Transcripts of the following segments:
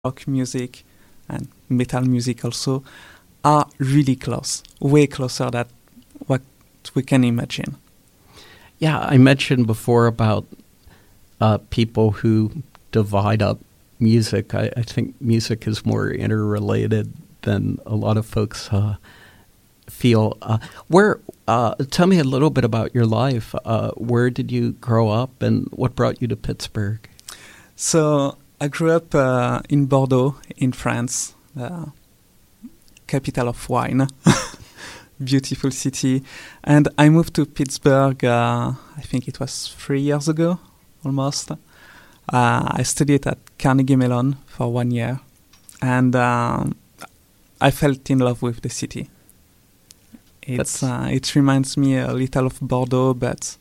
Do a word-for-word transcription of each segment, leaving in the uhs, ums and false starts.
rock music and metal music also are really close, way closer than what we can imagine. Yeah, I mentioned before about uh, people who divide up music. I, I think music is more interrelated than a lot of folks uh, feel. Uh, where? Uh, tell me a little bit about your life. Uh, where did you grow up, and what brought you to Pittsburgh? So I grew up uh, in Bordeaux, in France, the capital of wine. Beautiful city. And I moved to Pittsburgh, uh, I think it was three years ago, almost. Uh, I studied at Carnegie Mellon for one year. And um, I fell in love with the city. It's uh, it reminds me a little of Bordeaux, but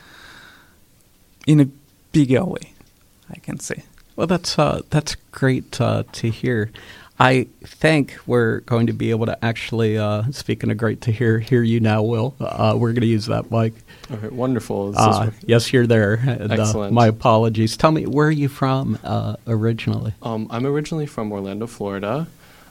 in a bigger way, I can say. Well, that's uh, that's great uh, to hear. I think we're going to be able to actually, uh, speaking of great to hear, hear you now, Will. Uh, we're going to use that mic. Okay, wonderful. This Uh, yes, you're there. And, Excellent. Uh, my apologies. Tell me, where are you from uh, originally? Um, I'm originally from Orlando, Florida.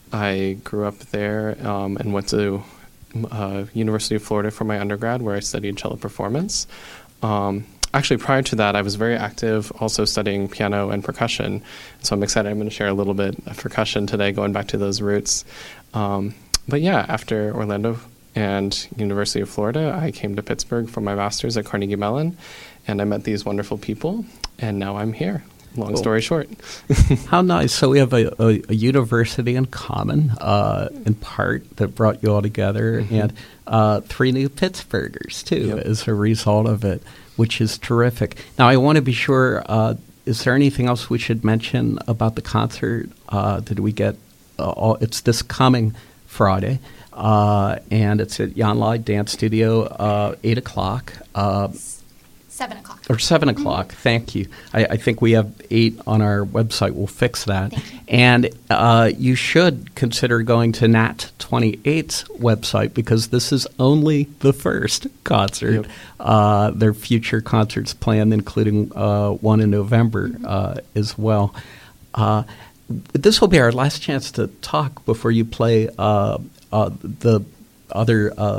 I grew up there um, and went to uh, University of Florida for my undergrad, where I studied cello performance. Um, actually, prior to that, I was very active also studying piano and percussion. So I'm excited. I'm going to share a little bit of percussion today, going back to those roots. Um, but yeah, after Orlando and University of Florida, I came to Pittsburgh for my master's at Carnegie Mellon, and I met these wonderful people, and now I'm here. Long Cool. story short. How nice. So we have a, a, a university in common, uh, in part, that brought you all together, Mm-hmm. and uh, three new Pittsburghers, too, Yep. as a result of it, which is terrific. Now, I want to be sure, uh, is there anything else we should mention about the concert? Uh, did we get, uh, all, it's this coming Friday, uh, and it's at Jan Lai Dance Studio, uh, eight o'clock. Uh, Seven o'clock. Or seven o'clock. Thank you. I, I think we have eight on our website. We'll fix that. And uh, you should consider going to Nat twenty-eight's website, because this is only the first concert. Yep. Uh, their future concerts planned, including uh, one in November uh, as well. Uh, this will be our last chance to talk before you play uh, uh, the other uh,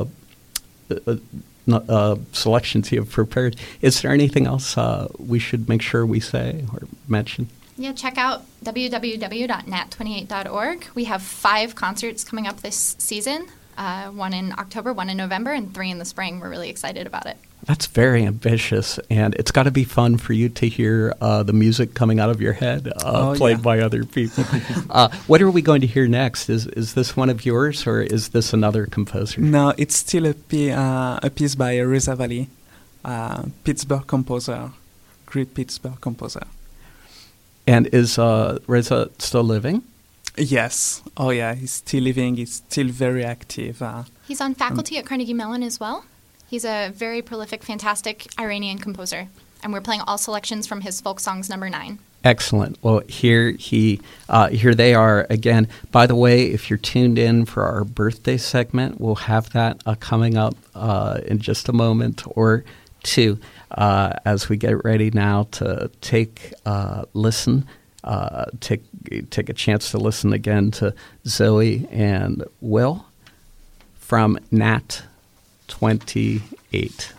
uh, Uh, selections you have prepared. Is there anything else uh, we should make sure we say or mention? Yeah, check out w w w dot nat twenty-eight dot org. We have five concerts coming up this season, uh, one in October, one in November, and three in the spring. We're really excited about it. That's very ambitious, and it's got to be fun for you to hear uh, the music coming out of your head uh, Oh, played yeah. by other people. uh, what are we going to hear next? Is is this one of yours, or is this another composer? No, it's still a, pi- uh, a piece by Reza Valley, uh, Pittsburgh composer, great Pittsburgh composer. And is uh, Reza still living? Yes. Oh, yeah, he's still living. He's still very active. Uh, He's on faculty at Carnegie Mellon as well. He's a very prolific, fantastic Iranian composer, and we're playing all selections from his folk songs number nine. Excellent. Well, here he, uh, here they are again. By the way, if you're tuned in for our birthday segment, we'll have that uh, coming up uh, in just a moment or two uh, as we get ready now to take uh, listen, uh, take take a chance to listen again to Zoe and Will from Nat twenty-eight.